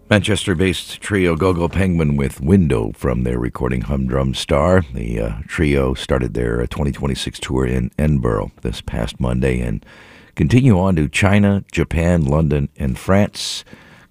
Manchester-based trio Gogo Penguin with Window from their recording Humdrum Star. The trio started their 2026 tour in Edinburgh this past Monday and continue on to China, Japan, London, and France.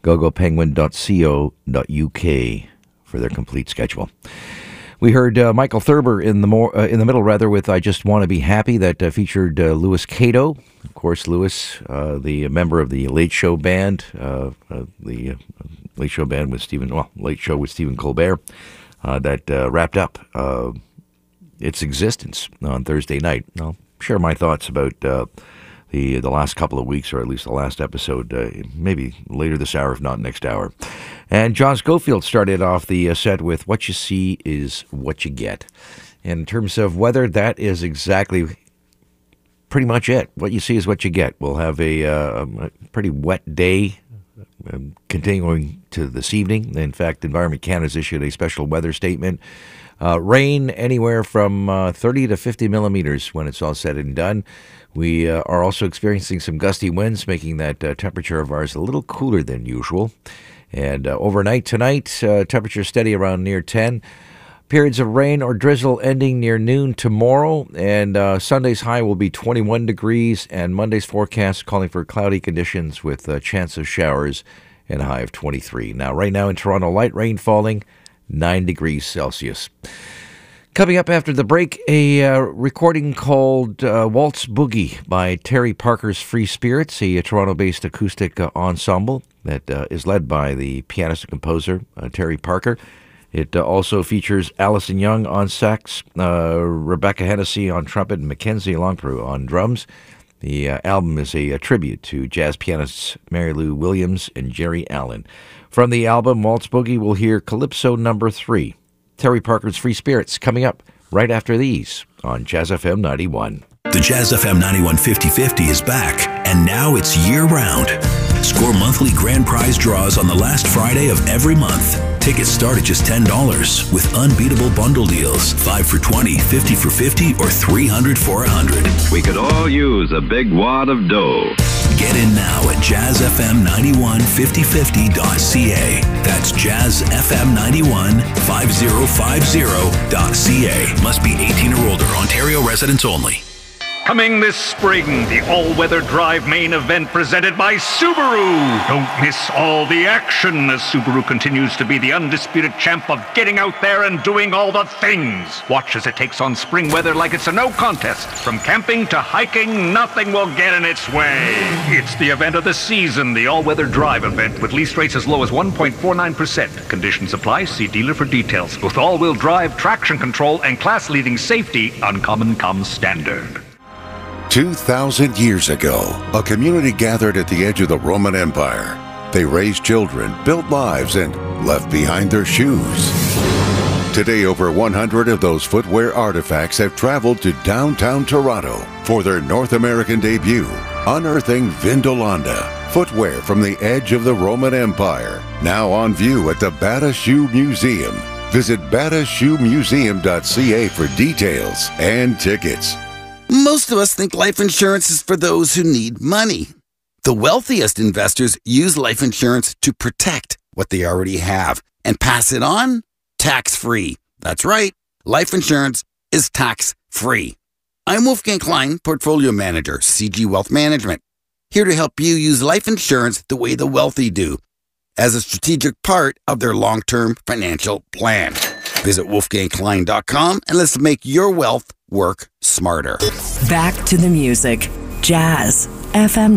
gogopenguin.co.uk for their complete schedule. We heard Michael Thurber in the middle, with "I Just Want to Be Happy," that featured Louis Cato. Of course, Louis, the member of the Late Show Band, the Late Show Band with Late Show with Stephen Colbert, that wrapped up its existence on Thursday night. I'll share my thoughts about the last couple of weeks, or at least the last episode, maybe later this hour, if not next hour. And John Schofield started off the set with "What You See Is What You Get." In terms of weather, that is exactly pretty much it. What you see is what you get. We'll have a pretty wet day continuing to this evening. In fact, Environment Canada has issued a special weather statement. Rain anywhere from 30 to 50 millimeters when it's all said and done. We are also experiencing some gusty winds, making that temperature of ours a little cooler than usual. And overnight tonight, temperature steady around near 10. Periods of rain or drizzle ending near noon tomorrow. And Sunday's high will be 21 degrees. And Monday's forecast calling for cloudy conditions with a chance of showers and a high of 23. Now, right now in Toronto, light rain falling, 9 degrees Celsius. Coming up after the break, a recording called Waltz Boogie by Terry Parker's Free Spirits, a Toronto-based acoustic ensemble that is led by the pianist and composer Terry Parker. It also features Allison Young on sax, Rebecca Hennessy on trumpet, and Mackenzie Longpreux on drums. The album is a tribute to jazz pianists Mary Lou Williams and Jerry Allen. From the album Waltz Boogie, we'll hear Calypso No. 3. Terry Parker's Free Spirits coming up right after these on Jazz FM 91. The Jazz FM 91 50/50 is back, and now it's year-round. Score monthly grand prize draws on the last Friday of every month. Tickets start at just $10 with unbeatable bundle deals. 5 for $20, 50 for $50, or 300 for $100. We could all use a big wad of dough. Get in now at jazzfm915050.ca. That's jazzfm915050.ca. Must be 18 or older. Ontario residents only. Coming this spring, the all-weather drive main event presented by Subaru. Don't miss all the action as Subaru continues to be the undisputed champ of getting out there and doing all the things. Watch as it takes on spring weather like it's a no contest. From camping to hiking, nothing will get in its way. It's the event of the season, the all-weather drive event with lease rates as low as 1.49%. Conditions apply. See dealer for details. With all-wheel drive, traction control, and class-leading safety, Uncommon comes standard. 2,000 years ago, a community gathered at the edge of the Roman Empire. They raised children, built lives, and left behind their shoes. Today, over 100 of those footwear artifacts have traveled to downtown Toronto for their North American debut, unearthing Vindolanda, footwear from the edge of the Roman Empire, now on view at the Bata Shoe Museum. Visit batashoemuseum.ca for details and tickets. Most of us think life insurance is for those who need money. The wealthiest investors use life insurance to protect what they already have and pass it on tax-free. That's right. Life insurance is tax-free. I'm Wolfgang Klein, Portfolio Manager, CG Wealth Management, here to help you use life insurance the way the wealthy do, as a strategic part of their long-term financial plan. Visit wolfgangklein.com and let's make your wealth work smarter. Back to the music. Jazz FM